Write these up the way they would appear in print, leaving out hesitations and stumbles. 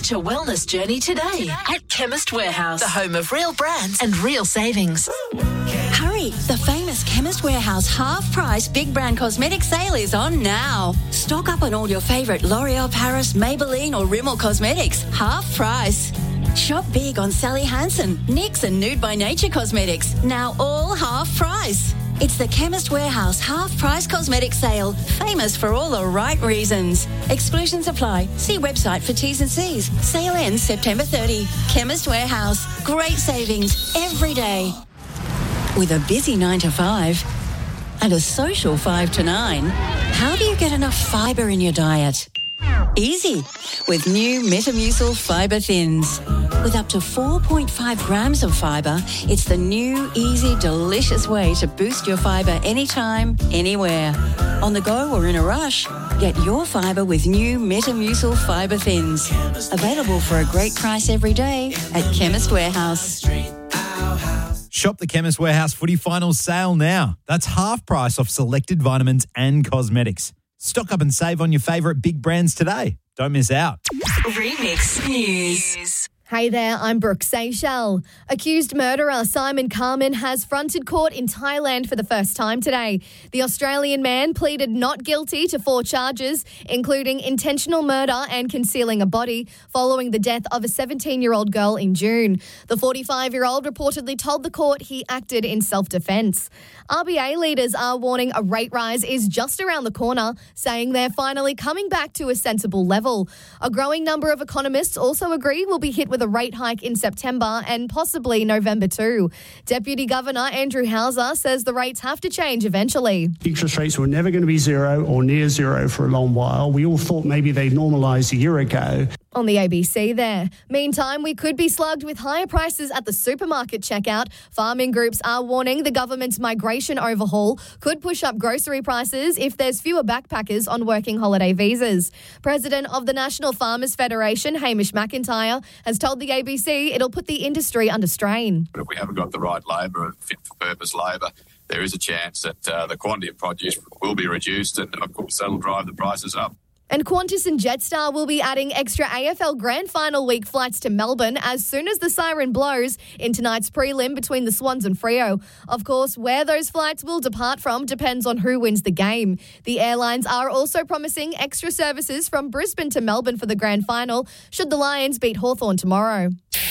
Launch a wellness journey today at Chemist Warehouse, the home of real brands and real savings. Hurry, the famous Chemist Warehouse half-price big brand cosmetic sale is on now. Stock up on all your favourite L'Oreal Paris, Maybelline or Rimmel cosmetics, half price. Shop big on Sally Hansen, NYX and Nude by Nature cosmetics, now all half price. It's the Chemist Warehouse half-price cosmetic sale, famous for all the right reasons. Exclusions apply. See website for T's and C's. Sale ends September 30. Chemist Warehouse. Great savings every day. With a busy 9 to 5 and a social 5 to 9, how do you get enough fibre in your diet? Easy, with new Metamucil Fibre Thins. With up to 4.5 grams of fibre, it's the new, easy, delicious way to boost your fibre anytime, anywhere. On the go or in a rush, get your fibre with new Metamucil Fibre Thins. Available for a great price every day at Chemist Warehouse. Shop the Chemist Warehouse footy finals sale now. That's half price off selected vitamins and cosmetics. Stock up and save on your favourite big brands today. Don't miss out. Remix News. Hey there, I'm Brooke Seychelles. Accused murderer Simon Carman has fronted court in Thailand for the first time today. The Australian man pleaded not guilty to 4 charges, including intentional murder and concealing a body, following the death of a 17-year-old girl in June. The 45-year-old reportedly told the court he acted in self-defence. RBA leaders are warning a rate rise is just around the corner, saying they're finally coming back to a sensible level. A growing number of economists also agree we'll be hit with a rate hike in September and possibly November too. Deputy Governor Andrew Hauser says the rates have to change eventually. Interest rates were never going to be zero or near zero for a long while. We all thought maybe they'd normalise a year ago. On the ABC there. Meantime, we could be slugged with higher prices at the supermarket checkout. Farming groups are warning the government's migration overhaul could push up grocery prices if there's fewer backpackers on working holiday visas. President of the National Farmers Federation, Hamish McIntyre, has told the ABC it'll put the industry under strain. But if we haven't got the right labour and fit-for-purpose labour, there is a chance that the quantity of produce will be reduced, and of course that'll drive the prices up. And Qantas and Jetstar will be adding extra AFL Grand Final week flights to Melbourne as soon as the siren blows in tonight's prelim between the Swans and Freo. Of course, where those flights will depart from depends on who wins the game. The airlines are also promising extra services from Brisbane to Melbourne for the Grand Final, should the Lions beat Hawthorn tomorrow.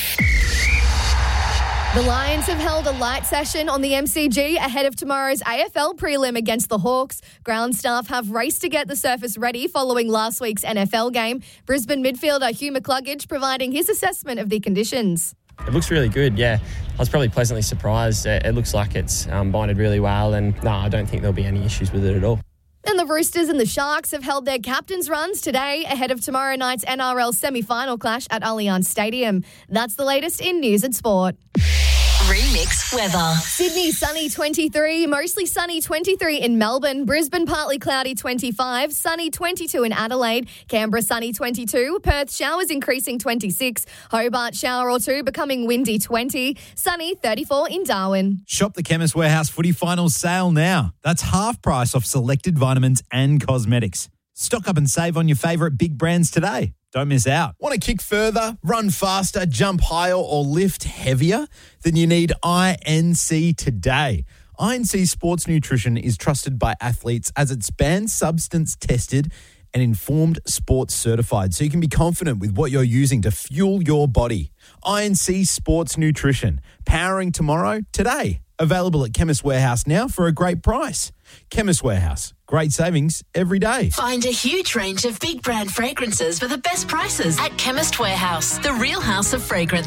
The Lions have held a light session on the MCG ahead of tomorrow's AFL prelim against the Hawks. Ground staff have raced to get the surface ready following last week's NFL game. Brisbane midfielder Hugh McCluggage providing his assessment of the conditions. It looks really good, yeah. I was probably pleasantly surprised. It looks like it's binded really well, and no, I don't think there'll be any issues with it at all. And the Roosters and the Sharks have held their captains' runs today ahead of tomorrow night's NRL semi-final clash at Allianz Stadium. That's the latest in news and sport. Remix weather. Sydney sunny 23, mostly sunny 23 in Melbourne, Brisbane partly cloudy 25, sunny 22 in Adelaide, Canberra sunny 22, Perth showers increasing 26, Hobart shower or two becoming windy 20, sunny 34 in Darwin. Shop the Chemist Warehouse footy finals sale now. That's half price off selected vitamins and cosmetics. Stock up and save on your favourite big brands today. Don't miss out. Want to kick further, run faster, jump higher or lift heavier? Then you need INC today. INC Sports Nutrition is trusted by athletes as it's banned substance tested and informed sports certified, so you can be confident with what you're using to fuel your body. INC Sports Nutrition, powering tomorrow today. Available at Chemist Warehouse now for a great price. Chemist Warehouse, great savings every day. Find a huge range of big brand fragrances for the best prices at Chemist Warehouse, the real house of fragrance.